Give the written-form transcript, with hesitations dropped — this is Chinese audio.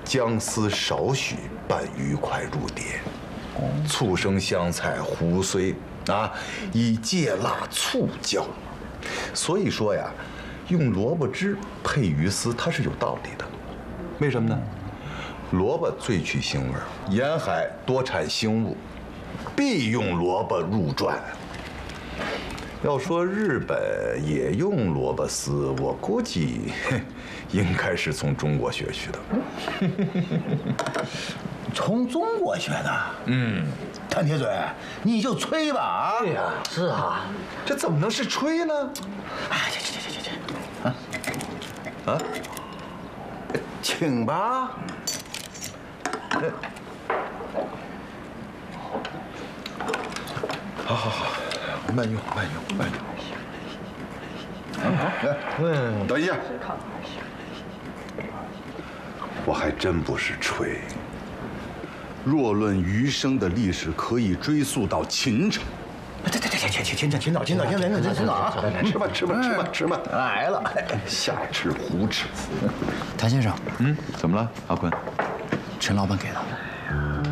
姜丝少许，拌鱼块入碟，醋生香菜胡荽啊，以芥辣醋浇。所以说呀，用萝卜汁配鱼丝，它是有道理的。为什么呢？萝卜最去腥味儿，沿海多产腥物，必用萝卜入馔。要说日本也用萝卜丝，我估计应该是从中国学去的。 从中国学的？谭铁嘴，你就吹吧啊！ 对呀，是啊， 这怎么能是吹呢？ 哎，这，请吧。 好，慢用。等一下，我还真不是吹。若论余生的历史，可以追溯到秦朝。 请早啊！ 吃吧。 来了， 瞎吃胡吃。 谭先生， 怎么了，阿坤？ 陈老板给的。